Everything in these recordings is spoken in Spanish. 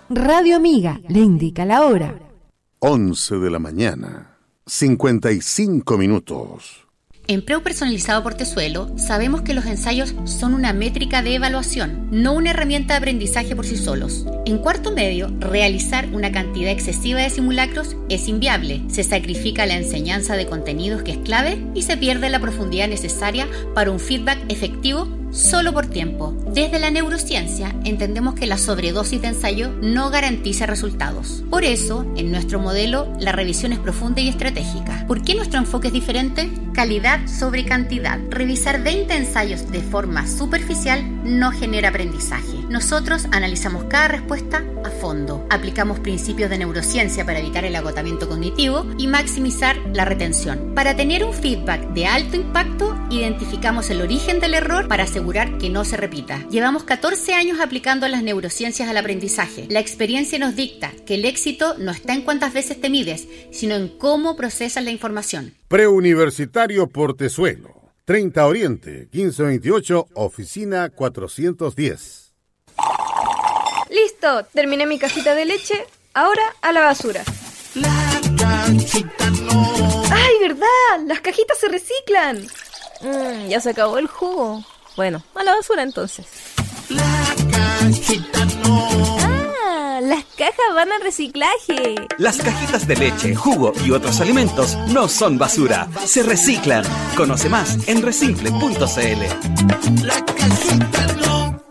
Radio Amiga le indica la hora. 11 de la mañana, 55 minutos. En Preu Personalizado Portezuelo sabemos que los ensayos son una métrica de evaluación, no una herramienta de aprendizaje por sí solos. En cuarto medio, realizar una cantidad excesiva de simulacros es inviable. Se sacrifica la enseñanza de contenidos que es clave y se pierde la profundidad necesaria para un feedback efectivo solo por tiempo. Desde la neurociencia entendemos que la sobredosis de ensayo no garantiza resultados. Por eso, en nuestro modelo, la revisión es profunda y estratégica. ¿Por qué nuestro enfoque es diferente? Calidad sobre cantidad. Revisar 20 ensayos de forma superficial no genera aprendizaje. Nosotros analizamos cada respuesta a fondo. Aplicamos principios de neurociencia para evitar el agotamiento cognitivo y maximizar la retención. Para tener un feedback de alto impacto, identificamos el origen del error para asegurar que no se repita. Llevamos 14 años aplicando las neurociencias al aprendizaje. La experiencia nos dicta que el éxito no está en cuántas veces te mides, sino en cómo procesas la información. Preuniversitario Portezuelo, 30 Oriente, 1528, oficina 410. ¡Listo! Terminé mi cajita de leche. Ahora a la basura. La cajita no. ¡Ay, verdad! ¡Las cajitas se reciclan! Ya se acabó el jugo. Bueno, a la basura entonces. La cajita no. ¡Ah! Las cajas van al reciclaje. Las cajitas de leche, jugo y otros alimentos no son basura, se reciclan. Conoce más en resimple.cl. La cajita no.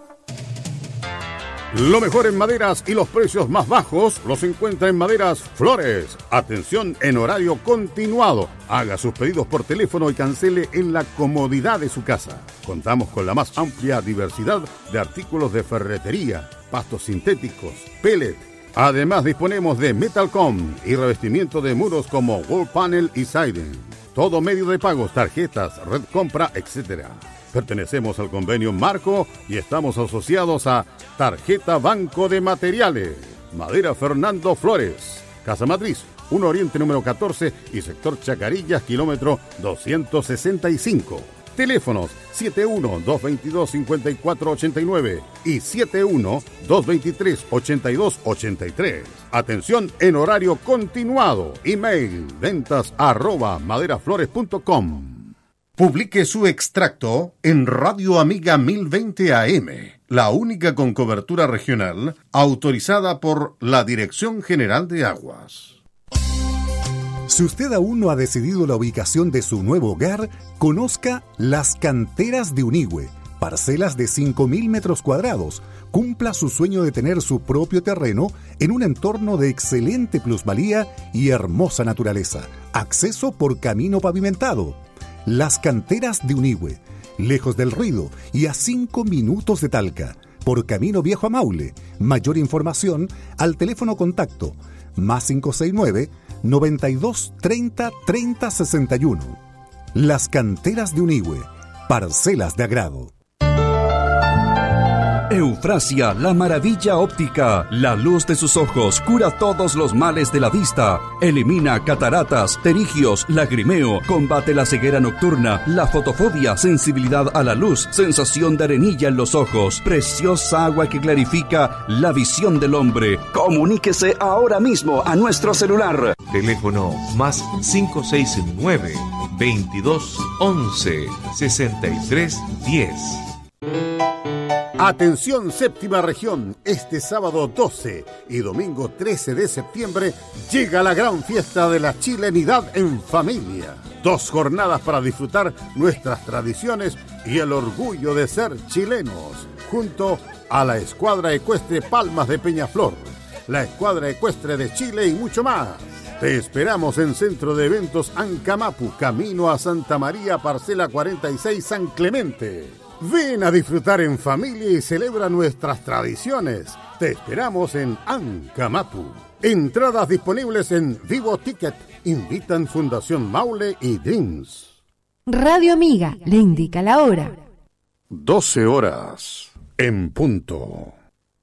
Lo mejor en maderas y los precios más bajos los encuentra en Maderas Flores. Atención en horario continuado. Haga sus pedidos por teléfono y cancele en la comodidad de su casa. Contamos con la más amplia diversidad de artículos de ferretería, pastos sintéticos, pellet. Además disponemos de Metalcom y revestimiento de muros como wall panel y siding. Todo medio de pagos, tarjetas, red compra, etc. Pertenecemos al convenio Marco y estamos asociados a Tarjeta Banco de Materiales. Madera Fernando Flores. Casa Matriz, 1 Oriente número 14 y sector Chacarillas, kilómetro 265. Teléfonos 71-222-5489 y 71-223-8283. Atención en horario continuado. Email ventas@maderaflores.com. Publique su extracto en Radio Amiga 1020 AM, la única con cobertura regional autorizada por la Dirección General de Aguas. Si usted aún no ha decidido la ubicación de su nuevo hogar, conozca Las Canteras de Unigüe, parcelas de 5.000 metros cuadrados. Cumpla su sueño de tener su propio terreno en un entorno de excelente plusvalía y hermosa naturaleza. Acceso por camino pavimentado. Las Canteras de Unigüe, lejos del ruido y a 5 minutos de Talca, por Camino Viejo a Maule. Mayor información al teléfono contacto más 569-92 30 30 61. Las Canteras de Unigüe, parcelas de agrado. Eufrasia, la maravilla óptica. La luz de sus ojos cura todos los males de la vista. Elimina cataratas, pterigios, lagrimeo. Combate la ceguera nocturna, la fotofobia, sensibilidad a la luz, sensación de arenilla en los ojos. Preciosa agua que clarifica la visión del hombre. Comuníquese ahora mismo a nuestro celular. Teléfono más 569 22 11 63 10. Atención séptima región, este sábado 12 y domingo 13 de septiembre llega la gran fiesta de la chilenidad en familia. 2 jornadas para disfrutar nuestras tradiciones y el orgullo de ser chilenos, junto a la Escuadra Ecuestre Palmas de Peñaflor, la Escuadra Ecuestre de Chile y mucho más. Te esperamos en Centro de Eventos Ancamapu, camino a Santa María, parcela 46, San Clemente. Ven a disfrutar en familia y celebra nuestras tradiciones. Te esperamos en Ancamapu. Entradas disponibles en Vivo Ticket. Invitan Fundación Maule y Dreams. Radio Amiga le indica la hora. 12 horas en punto.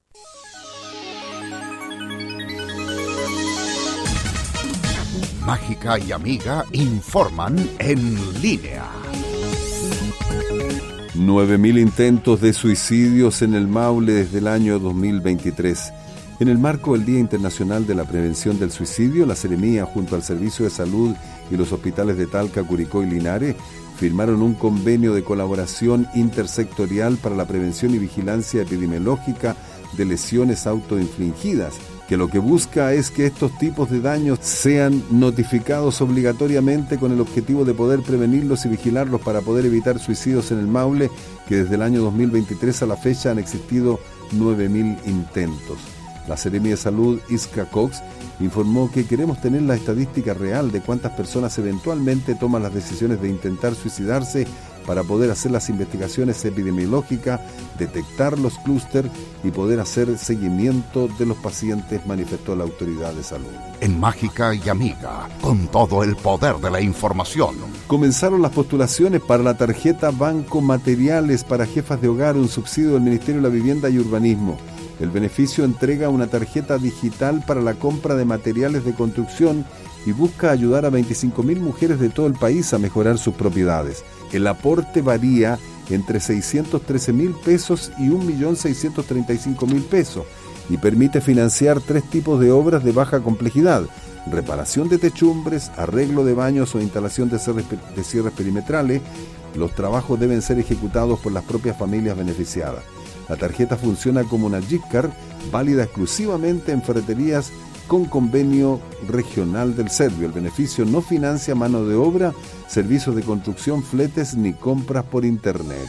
Mágica y Amiga informan en línea. 9.000 intentos de suicidios en el Maule desde el año 2023. En el marco del Día Internacional de la Prevención del Suicidio, la Seremía, junto al Servicio de Salud y los hospitales de Talca, Curicó y Linares, firmaron un convenio de colaboración intersectorial para la prevención y vigilancia epidemiológica de lesiones autoinfligidas, que lo que busca es que estos tipos de daños sean notificados obligatoriamente con el objetivo de poder prevenirlos y vigilarlos para poder evitar suicidios en el Maule, que desde el año 2023 a la fecha han existido 9.000 intentos. La Seremía de Salud, Isca Cox, informó que queremos tener la estadística real de cuántas personas eventualmente toman las decisiones de intentar suicidarse para poder hacer las investigaciones epidemiológicas, detectar los clústeres y poder hacer seguimiento de los pacientes, manifestó la autoridad de salud. En Mágica y Amiga, con todo el poder de la información. Comenzaron las postulaciones para la tarjeta Banco Materiales para jefas de hogar, un subsidio del Ministerio de la Vivienda y Urbanismo. El beneficio entrega una tarjeta digital para la compra de materiales de construcción y busca ayudar a 25.000 mujeres de todo el país a mejorar sus propiedades. El aporte varía entre 613.000 pesos y 1.635.000 pesos y permite financiar 3 tipos de obras de baja complejidad: reparación de techumbres, arreglo de baños o instalación de cierres perimetrales. Los trabajos deben ser ejecutados por las propias familias beneficiadas. La tarjeta funciona como una gift card válida exclusivamente en ferreterías con convenio regional del Servio. El beneficio no financia mano de obra, servicios de construcción, fletes ni compras por internet.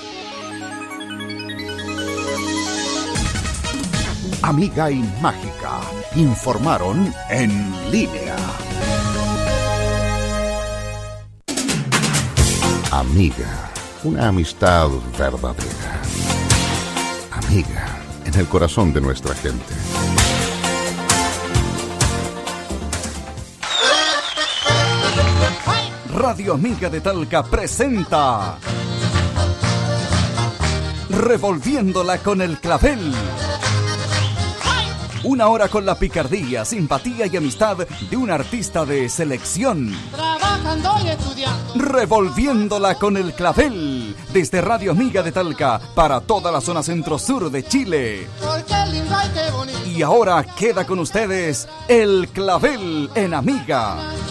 Amiga y Mágica informaron en línea. Amiga, una amistad verdadera. Amiga, en el corazón de nuestra gente. Radio Amiga de Talca presenta Revolviéndola con el clavel. Una hora con la picardía, simpatía y amistad de un artista de selección. Trabajando y estudiando. Revolviéndola con el clavel. Desde Radio Amiga de Talca para toda la zona centro-sur de Chile. Porque lindo y qué bonito. Y ahora queda con ustedes el clavel en Amiga.